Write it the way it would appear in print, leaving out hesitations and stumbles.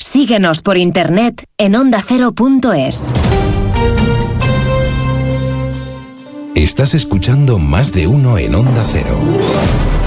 Síguenos por internet en ondacero.es. Estás escuchando Más de Uno en Onda Cero.